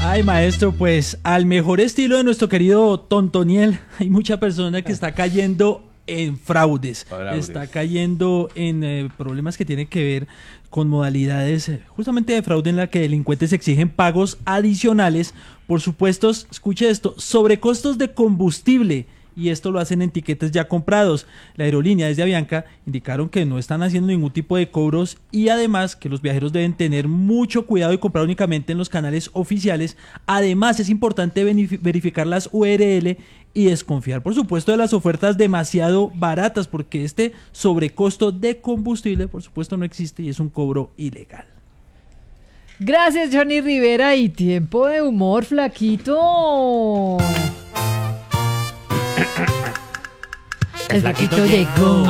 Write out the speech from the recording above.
Ay, maestro, pues al mejor estilo de nuestro querido Tontoniel, hay mucha persona que está cayendo en fraudes, está cayendo en problemas que tienen que ver con modalidades justamente de fraude en la que delincuentes exigen pagos adicionales por supuestos, escuche esto, sobrecostos de combustible. Y esto lo hacen en tiquetes ya comprados. La aerolínea desde Avianca indicaron que no están haciendo ningún tipo de cobros y además que los viajeros deben tener mucho cuidado y comprar únicamente en los canales oficiales. Además es importante verificar las URL y desconfiar por supuesto de las ofertas demasiado baratas porque este sobrecosto de combustible por supuesto no existe y es un cobro ilegal. Gracias, Johnny Rivera, y tiempo de humor, flaquito. El flaquito llegó.